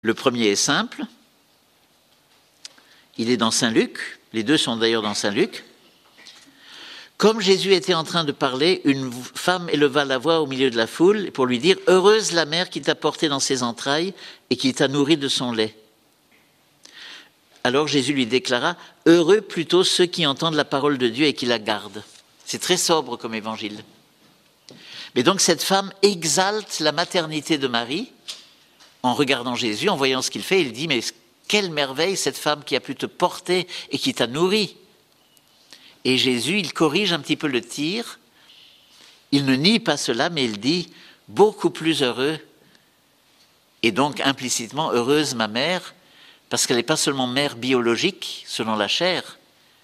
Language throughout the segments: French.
Le premier est simple. Il est dans Saint Luc. Les deux sont d'ailleurs dans Saint Luc. Comme Jésus était en train de parler, une femme éleva la voix au milieu de la foule pour lui dire « Heureuse la mère qui t'a porté dans ses entrailles et qui t'a nourri de son lait. » Alors Jésus lui déclara « Heureux plutôt ceux qui entendent la parole de Dieu et qui la gardent. » C'est très sobre comme évangile. Mais donc cette femme exalte la maternité de Marie en regardant Jésus, en voyant ce qu'il fait. Il dit « Mais quelle merveille cette femme qui a pu te porter et qui t'a nourri !» Et Jésus, il corrige un petit peu le tir. Il ne nie pas cela, mais il dit « beaucoup plus heureux » et donc implicitement « heureuse ma mère » parce qu'elle n'est pas seulement mère biologique, selon la chair.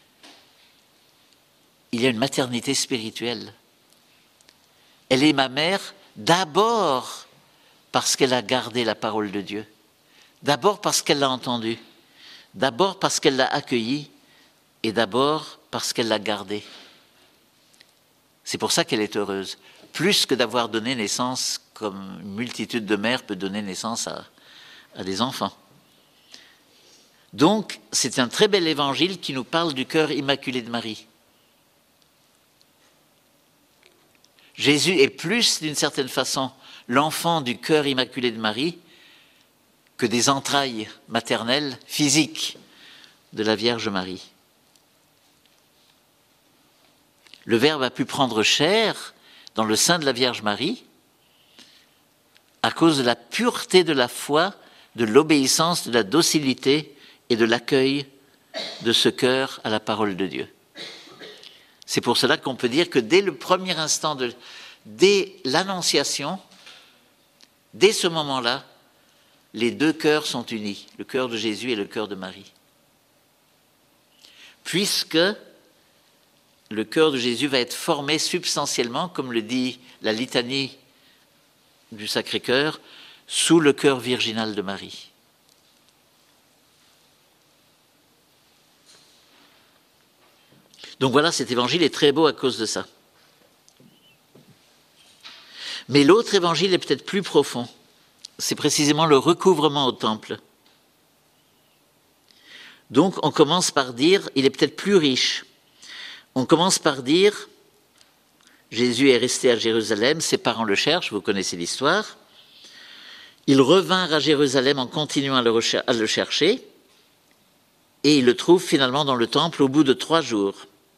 Il y a une maternité spirituelle. Elle est ma mère d'abord parce qu'elle a gardé la parole de Dieu. D'abord parce qu'elle l'a entendue. D'abord parce qu'elle l'a accueillie. Et d'abord parce qu'elle l'a gardée. C'est pour ça qu'elle est heureuse. Plus que d'avoir donné naissance, comme une multitude de mères peut donner naissance à des enfants. Donc, c'est un très bel évangile qui nous parle du cœur immaculé de Marie. Jésus est plus, d'une certaine façon, l'enfant du cœur immaculé de Marie que des entrailles maternelles, physiques, de la Vierge Marie. Le Verbe a pu prendre chair dans le sein de la Vierge Marie à cause de la pureté de la foi, de l'obéissance, de la docilité et de l'accueil de ce cœur à la parole de Dieu. C'est pour cela qu'on peut dire que dès le premier instant, dès l'Annonciation, dès ce moment-là, les deux cœurs sont unis, le cœur de Jésus et le cœur de Marie. Puisque le cœur de Jésus va être formé substantiellement, comme le dit la litanie du Sacré-Cœur, sous le cœur virginal de Marie. Donc voilà, cet évangile est très beau à cause de ça. Mais l'autre évangile est peut-être plus profond. C'est précisément le recouvrement au temple. Donc on commence par dire, il est peut-être plus riche. On commence par dire, Jésus est resté à Jérusalem, ses parents le cherchent, vous connaissez l'histoire. Ils revinrent à Jérusalem en continuant à le chercher, et ils le trouvent finalement dans le temple au bout de 3 jours.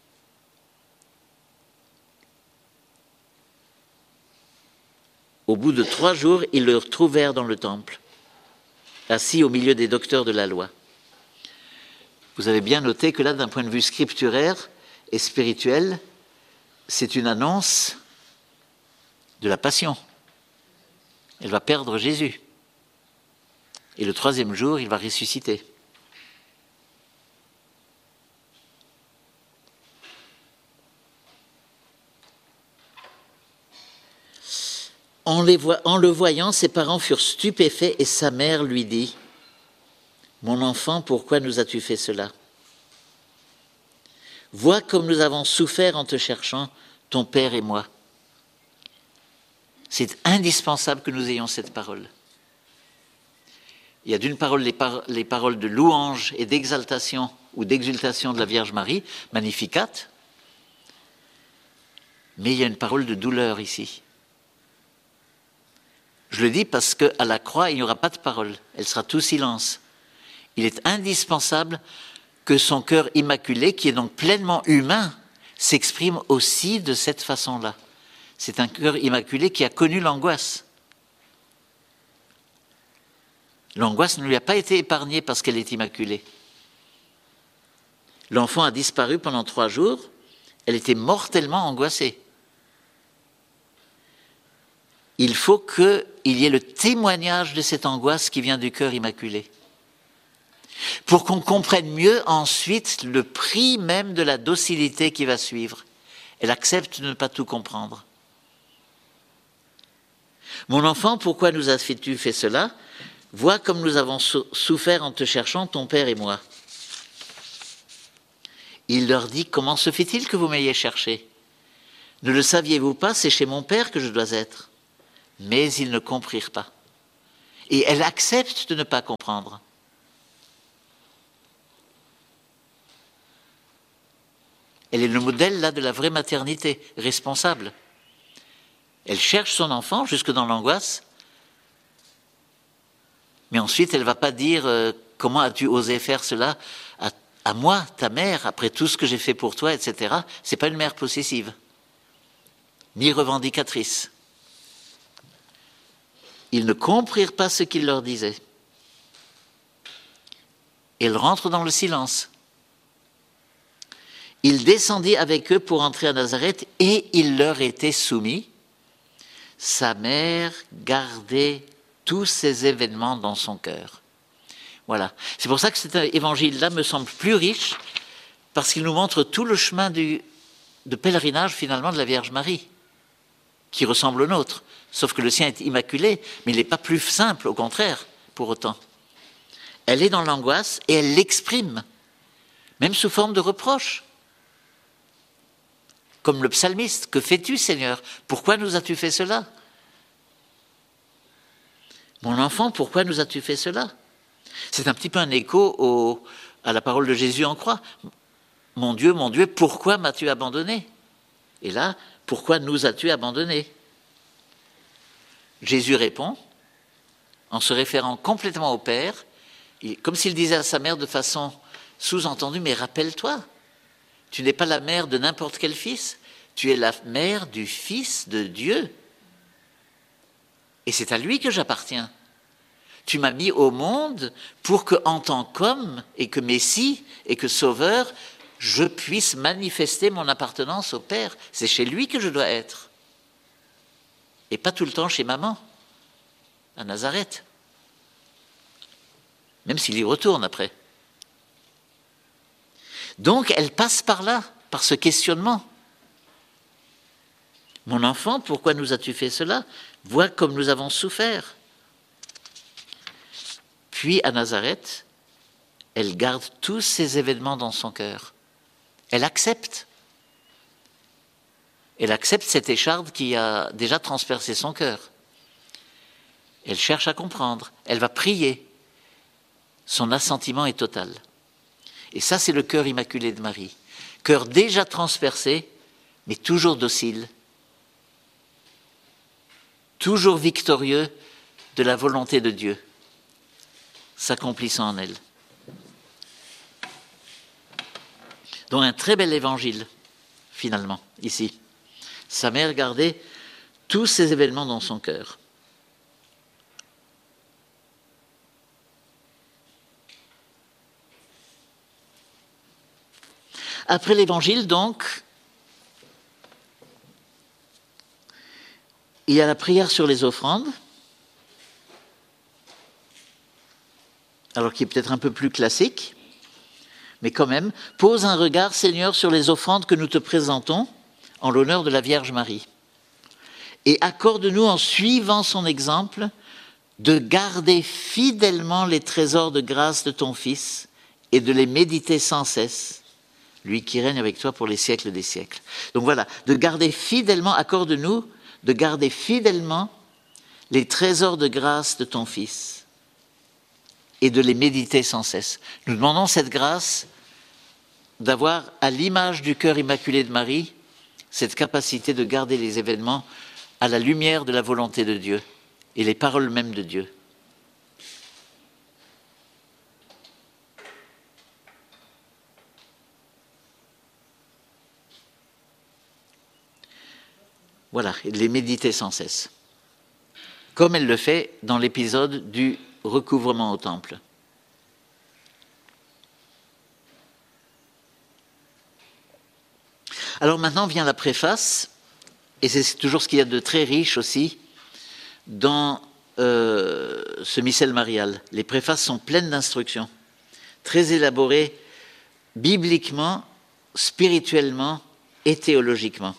Au bout de 3 jours, ils le retrouvèrent dans le temple, assis au milieu des docteurs de la loi. Vous avez bien noté que là, d'un point de vue scripturaire et spirituel, c'est une annonce de la passion. Elle va perdre Jésus. Et le 3e jour, il va ressusciter. En le voyant, ses parents furent stupéfaits et sa mère lui dit « Mon enfant, pourquoi nous as-tu fait cela ? Vois comme nous avons souffert en te cherchant, ton père et moi. » C'est indispensable que nous ayons cette parole. Il y a d'une part les paroles de louange et d'exaltation ou d'exultation de la Vierge Marie, Magnificat, mais il y a une parole de douleur ici. Je le dis parce qu'à la croix, il n'y aura pas de parole, elle sera tout silence. Il est indispensable que son cœur immaculé, qui est donc pleinement humain, s'exprime aussi de cette façon-là. C'est un cœur immaculé qui a connu l'angoisse. L'angoisse ne lui a pas été épargnée parce qu'elle est immaculée. L'enfant a disparu pendant 3 jours, elle était mortellement angoissée. Il faut qu'il y ait le témoignage de cette angoisse qui vient du cœur immaculé. Pour qu'on comprenne mieux ensuite le prix même de la docilité qui va suivre. Elle accepte de ne pas tout comprendre. Mon enfant, pourquoi nous as-tu fait cela ? Vois comme nous avons souffert en te cherchant, ton père et moi. Il leur dit, comment se fait-il que vous m'ayez cherché ? Ne le saviez-vous pas, c'est chez mon père que je dois être. Mais ils ne comprirent pas. Et elle accepte de ne pas comprendre. Elle est le modèle là de la vraie maternité, responsable. Elle cherche son enfant jusque dans l'angoisse, mais ensuite elle ne va pas dire comment as-tu osé faire cela à moi, ta mère, après tout ce que j'ai fait pour toi, etc. C'est pas une mère possessive, ni revendicatrice. Ils ne comprirent pas ce qu'il leur disait. Il rentre dans le silence. Il descendit avec eux pour entrer à Nazareth et il leur était soumis. Sa mère gardait tous ces événements dans son cœur. Voilà. C'est pour ça que cet évangile-là me semble plus riche, parce qu'il nous montre tout le chemin de pèlerinage finalement de la Vierge Marie, qui ressemble au nôtre. Sauf que le sien est immaculé, mais il n'est pas plus simple, au contraire, pour autant. Elle est dans l'angoisse et elle l'exprime, même sous forme de reproche. Comme le psalmiste, « Que fais-tu, Seigneur? Pourquoi nous as-tu fait cela? Mon enfant, pourquoi nous as-tu fait cela ?» C'est un petit peu un écho à la parole de Jésus en croix. « Mon Dieu, pourquoi m'as-tu abandonné ?» Et là, « Pourquoi nous as-tu abandonnés ?» Jésus répond, en se référant complètement au Père, comme s'il disait à sa mère de façon sous-entendue, « Mais rappelle-toi, tu n'es pas la mère de n'importe quel fils, tu es la mère du Fils de Dieu. Et c'est à lui que j'appartiens. Tu m'as mis au monde pour que, en tant qu'homme et que Messie et que Sauveur, je puisse manifester mon appartenance au Père. C'est chez lui que je dois être. Et pas tout le temps chez maman, à Nazareth. Même s'il y retourne après. Donc, elle passe par là, par ce questionnement. Mon enfant, pourquoi nous as-tu fait cela? Vois comme nous avons souffert. Puis, à Nazareth, elle garde tous ces événements dans son cœur. Elle accepte. Elle accepte cette écharde qui a déjà transpercé son cœur. Elle cherche à comprendre. Elle va prier. Son assentiment est total. Et ça, c'est le cœur immaculé de Marie. Cœur déjà transpercé, mais toujours docile. Toujours victorieux de la volonté de Dieu, s'accomplissant en elle. Donc un très bel évangile, finalement, ici. Sa mère gardait tous ces événements dans son cœur. Après l'évangile, donc, il y a la prière sur les offrandes, alors qui est peut-être un peu plus classique, mais quand même, pose un regard, Seigneur, sur les offrandes que nous te présentons en l'honneur de la Vierge Marie. Et accorde-nous, en suivant son exemple, de garder fidèlement les trésors de grâce de ton Fils et de les méditer sans cesse, lui qui règne avec toi pour les siècles des siècles. Donc voilà, de garder fidèlement, accorde-nous, de garder fidèlement les trésors de grâce de ton Fils et de les méditer sans cesse. Nous demandons cette grâce d'avoir, à l'image du cœur immaculé de Marie, cette capacité de garder les événements à la lumière de la volonté de Dieu et les paroles mêmes de Dieu. Voilà, et de les méditer sans cesse. Comme elle le fait dans l'épisode du recouvrement au temple. Alors maintenant vient la préface, et c'est toujours ce qu'il y a de très riche aussi dans ce missel marial. Les préfaces sont pleines d'instructions, très élaborées bibliquement, spirituellement et théologiquement.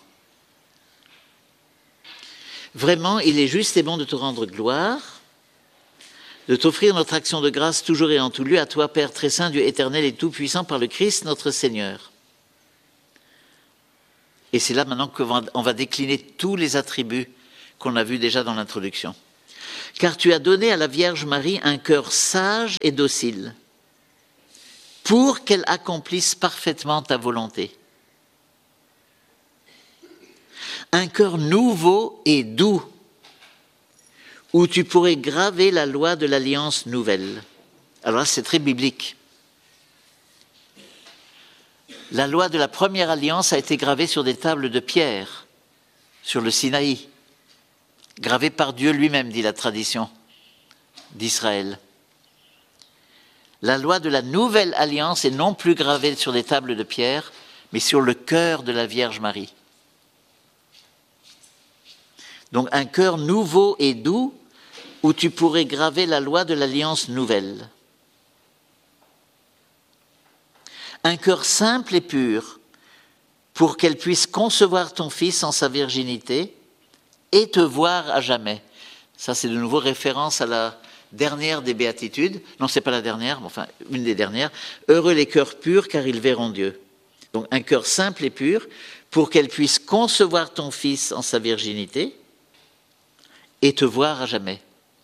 Vraiment, il est juste et bon de te rendre gloire, de t'offrir notre action de grâce toujours et en tout lieu à toi, Père très saint, Dieu éternel et tout-puissant, par le Christ notre Seigneur. Et c'est là maintenant qu'on va décliner tous les attributs qu'on a vus déjà dans l'introduction. car tu as donné à la Vierge Marie un cœur sage et docile, pour qu'elle accomplisse parfaitement ta volonté. Un cœur nouveau et doux, où tu pourrais graver la loi de l'alliance nouvelle. Alors là, c'est très biblique. La loi de la première alliance a été gravée sur des tables de pierre, sur le Sinaï, gravée par Dieu lui-même, dit la tradition d'Israël. La loi de la nouvelle alliance est non plus gravée sur des tables de pierre, mais sur le cœur de la Vierge Marie. Donc un cœur nouveau et doux, où tu pourrais graver la loi de l'alliance nouvelle. Un cœur simple et pur, pour qu'elle puisse concevoir ton Fils en sa virginité et te voir à jamais. Ça, c'est de nouveau référence à la dernière des béatitudes. Non, c'est pas la dernière, mais enfin, une des dernières. Heureux les cœurs purs, car ils verront Dieu. Donc, un cœur simple et pur, pour qu'elle puisse concevoir ton Fils en sa virginité et te voir à jamais.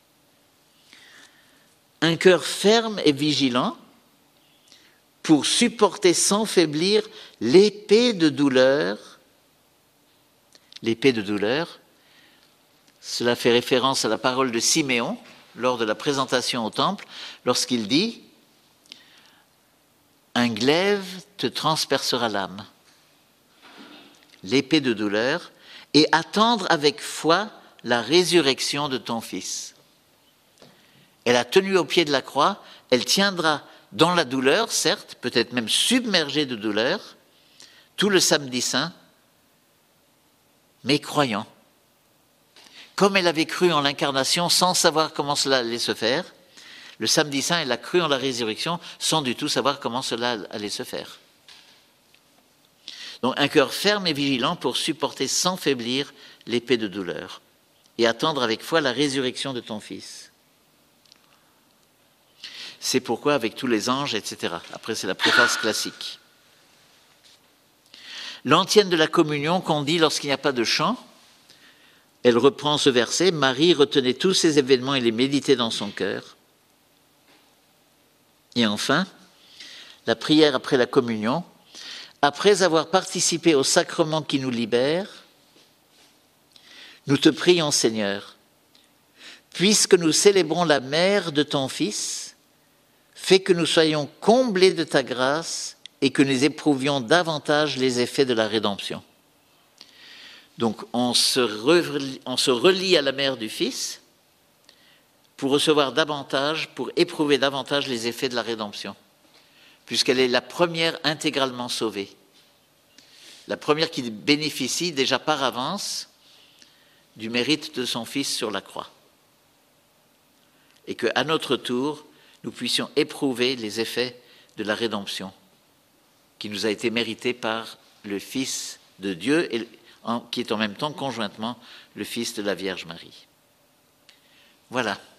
Un cœur ferme et vigilant, pour supporter sans faiblir l'épée de douleur. L'épée de douleur, cela fait référence à la parole de Siméon lors de la présentation au temple, lorsqu'il dit « Un glaive te transpercera l'âme ». L'épée de douleur, et attendre avec foi la résurrection de ton Fils. Elle a tenu au pied de la croix, elle tiendra dans la douleur, certes, peut-être même submergée de douleur, tout le samedi saint, mais croyant. Comme elle avait cru en l'incarnation sans savoir comment cela allait se faire, le samedi saint, elle a cru en la résurrection sans du tout savoir comment cela allait se faire. Donc un cœur ferme et vigilant pour supporter sans faiblir l'épée de douleur et attendre avec foi la résurrection de ton Fils. C'est pourquoi avec tous les anges, etc. Après, c'est la préface classique. L'antienne de la communion qu'on dit lorsqu'il n'y a pas de chant, elle reprend ce verset, Marie retenait tous ces événements et les méditait dans son cœur. Et enfin, la prière après la communion, après avoir participé au sacrement qui nous libère, nous te prions Seigneur, puisque nous célébrons la mère de ton Fils, fais que nous soyons comblés de ta grâce et que nous éprouvions davantage les effets de la rédemption. Donc on se relie à la mère du Fils pour recevoir davantage, pour éprouver davantage les effets de la rédemption, puisqu'elle est la première intégralement sauvée, la première qui bénéficie déjà par avance du mérite de son Fils sur la croix. Et qu'à notre tour, nous puissions éprouver les effets de la rédemption qui nous a été méritée par le Fils de Dieu et qui est en même temps conjointement le Fils de la Vierge Marie. Voilà.